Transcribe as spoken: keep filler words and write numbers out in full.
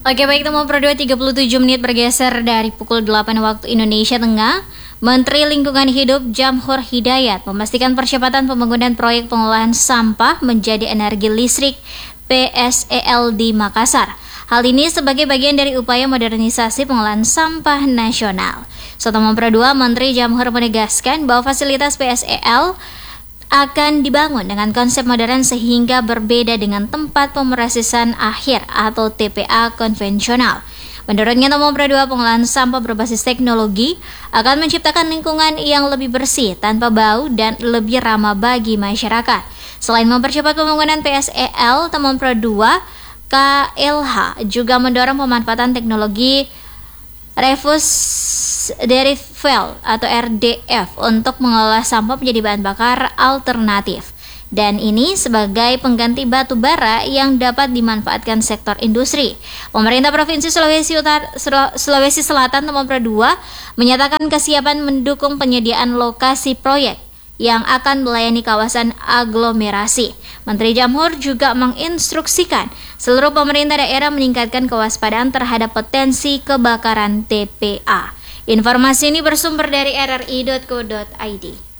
Oke, baik, Temu Pro dua tiga puluh tujuh menit bergeser dari pukul delapan waktu Indonesia Tengah. Menteri Lingkungan Hidup Jamhur Hidayat memastikan percepatan pembangunan proyek pengolahan sampah menjadi energi listrik P S E L di Makassar. Hal ini sebagai bagian dari upaya modernisasi pengolahan sampah nasional. Temu Pro dua, Menteri Jamhur menegaskan bahwa fasilitas P S E L akan dibangun dengan konsep modern sehingga berbeda dengan tempat pemrosesan akhir atau T P A konvensional. Menurutnya, Temu Pro dua, pengolahan sampah berbasis teknologi akan menciptakan lingkungan yang lebih bersih, tanpa bau, dan lebih ramah bagi masyarakat. Selain mempercepat pembangunan P S E L, Temu Pro dua, K L H juga mendorong pemanfaatan teknologi refuse derived atau R D F untuk mengolah sampah menjadi bahan bakar alternatif. Dan ini sebagai pengganti batu bara yang dapat dimanfaatkan sektor industri. Pemerintah Provinsi Sulawesi Utara, Sulawesi Selatan, Temu Pro dua, menyatakan kesiapan mendukung penyediaan lokasi proyek yang akan melayani kawasan aglomerasi. Menteri Jamhur juga menginstruksikan seluruh pemerintah daerah meningkatkan kewaspadaan terhadap potensi kebakaran T P A. Informasi ini bersumber dari r r i titik co titik i d.